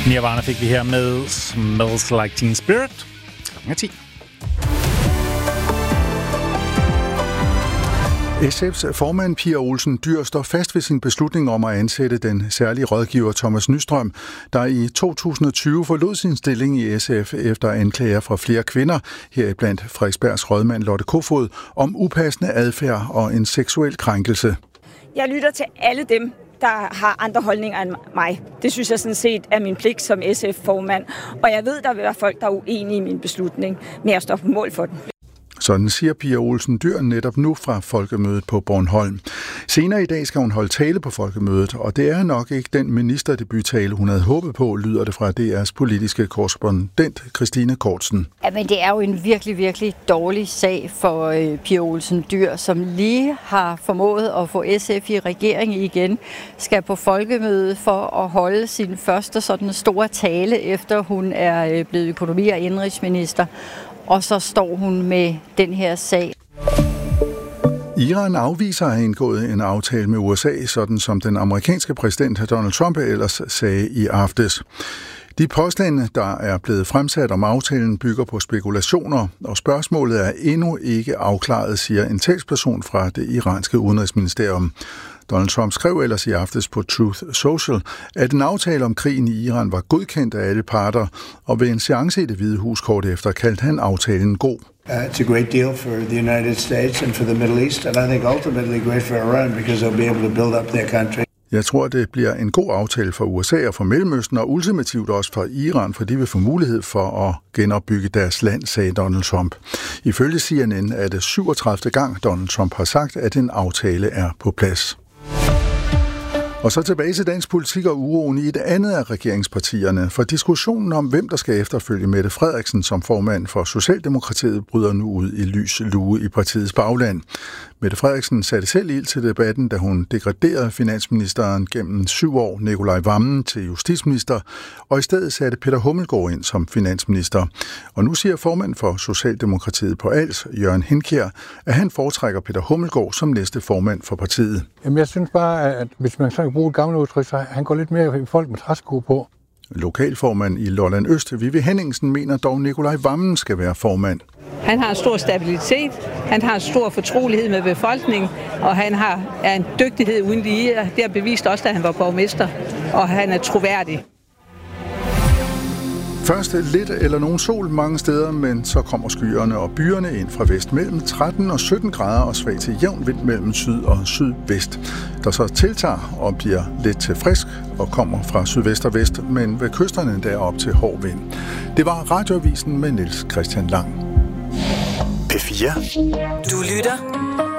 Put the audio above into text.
Nirvana fik vi her med Smells Like Teen Spirit. Klokken er 10. SF's formand Pia Olsen Dyhr står fast ved sin beslutning om at ansætte den særlige rådgiver Thomas Nystrøm, der i 2020 forlod sin stilling i SF efter anklager fra flere kvinder, heriblandt Frederiksbergs rådmand Lotte Kofod, om upassende adfærd og en seksuel krænkelse. Jeg lytter til alle dem, der har andre holdninger end mig. Det synes jeg sådan set er min pligt som SF-formand. Og jeg ved, der vil være folk, der er uenige i min beslutning, men jeg står på mål for den. Sådan siger Pia Olsen Dyhr netop nu fra Folkemødet på Bornholm. Senere i dag skal hun holde tale på Folkemødet, og det er nok ikke den ministerdebut-tale, hun havde håbet på, lyder det fra DR's politiske korrespondent Christine Kortsen. Jamen, det er jo en virkelig, virkelig dårlig sag for Pia Olsen Dyhr, som lige har formået at få SF i regering igen, skal på Folkemødet for at holde sin første sådan store tale, efter hun er blevet økonomi- og indenrigsminister. Og så står hun med den her sag. Iran afviser at have indgået en aftale med USA, sådan som den amerikanske præsident Donald Trump ellers sagde i aftes. De påstande, der er blevet fremsat om aftalen, bygger på spekulationer, og spørgsmålet er endnu ikke afklaret, siger en talsperson fra det iranske udenrigsministerium. Donald Trump skrev ellers i aftes på Truth Social, at en aftale om krigen i Iran var godkendt af alle parter, og ved en seance i Det Hvide Hus kort efter kaldte han aftalen god. It's a great deal for the United States and for the Middle East, and I think ultimately great for Iran because they'll be able to build up their country. Jeg tror, det bliver en god aftale for USA og for Mellemøsten, og ultimativt også for Iran, for de vil få mulighed for at genopbygge deres land, sagde Donald Trump. Ifølge CNN er det 37. gang, Donald Trump har sagt, at en aftale er på plads. Og så tilbage til dansk politik og uroen i et andet af regeringspartierne, for diskussionen om, hvem der skal efterfølge Mette Frederiksen som formand for Socialdemokratiet, bryder nu ud i lys lue i partiets bagland. Mette Frederiksen satte selv ild til debatten, da hun degraderede finansministeren gennem 7 år, Nicolai Wammen, til justitsminister, og i stedet satte Peter Hummelgaard ind som finansminister. Og nu siger formand for Socialdemokratiet på Als, Jørgen Hinkjær, at han foretrækker Peter Hummelgaard som næste formand for partiet. Jamen, jeg synes bare, at hvis man så kan bruge et gammelt udtryk, så han går lidt mere i folk med træsko på. Lokalformand i Lolland Øst, Vivi Henningsen, mener dog, Nicolai Wammen skal være formand. Han har en stor stabilitet, han har en stor fortrolighed med befolkningen, og han er en dygtighed uden lige. Det har bevist også, da han var borgmester, og han er troværdig. Først lidt eller nogen sol mange steder, men så kommer skyerne og byerne ind fra vest mellem 13 og 17 grader og svag til jævn vind mellem syd og sydvest, der så tiltager og bliver lidt til frisk og kommer fra sydvest og vest, men ved kysterne derop til hård vind. Det var Radioavisen med Niels Christian Lang. P4. Du lytter